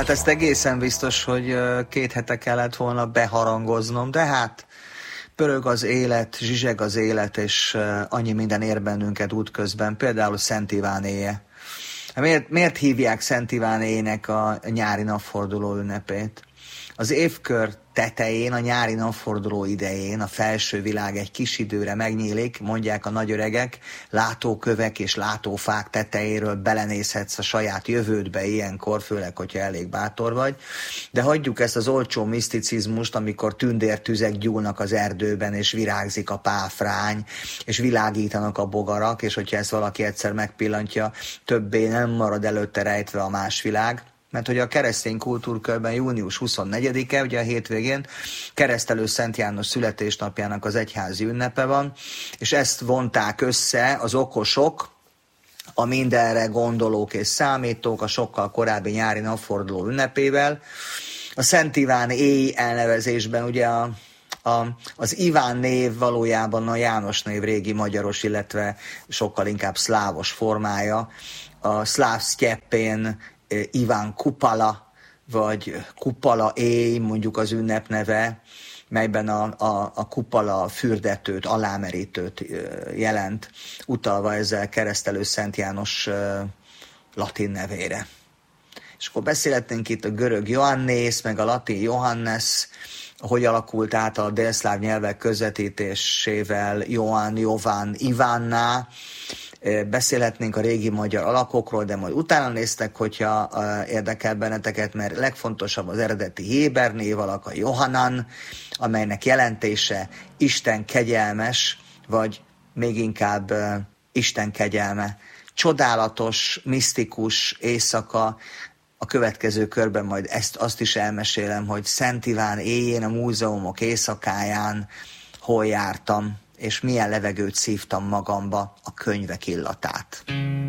Hát ezt egészen biztos, hogy 2 hete kellett volna beharangoznom, de hát pörög az élet, zsizseg az élet, és annyi minden ér bennünket útközben, például Szent Iván éje. Miért hívják Szent Iván éjnek a nyári napforduló ünnepét? Az évkör tetején, a nyári napforduló idején a felső világ egy kis időre megnyílik, mondják a nagyöregek, látókövek és látófák tetejéről belenézhetsz a saját jövődbe ilyenkor, főleg, hogyha elég bátor vagy, de hagyjuk ezt az olcsó miszticizmust, amikor tündértüzek gyúlnak az erdőben, és virágzik a páfrány, és világítanak a bogarak, és hogyha ezt valaki egyszer megpillantja, többé nem marad előtte rejtve a más világ. Mert hogy a keresztény kultúrkörben június 24-e, ugye a hétvégén Keresztelő Szent János születésnapjának az egyházi ünnepe van, és ezt vonták össze az okosok, a mindenre gondolók és számítók a sokkal korábbi nyári napforduló ünnepével. A Szent Iván éj elnevezésben ugye az Iván név valójában a János név régi magyaros, illetve sokkal inkább szlávos formája. A szláv sztyeppén Iván Kupala, vagy Kupala éj, mondjuk az ünnepneve, melyben a kupala fürdetőt, alámerítőt jelent, utalva ezzel Keresztelő Szent János latin nevére. És akkor beszélhetnénk itt a görög Ioannész, meg a latin Johannes, hogy alakult át a délszláv nyelvek közvetítésével Johann, Jovan, Ivánná. Beszélhetnénk a régi magyar alakokról, de majd utána néztek, hogyha érdekel benneteket, mert legfontosabb az eredeti héber név alak, a Johanan, amelynek jelentése Isten kegyelmes, vagy még inkább Isten kegyelme. Csodálatos, misztikus éjszaka. A következő körben majd azt is elmesélem, hogy Szent Iván éjjén, a múzeumok éjszakáján hol jártam, és milyen levegőt szívtam magamba, a könyvek illatát.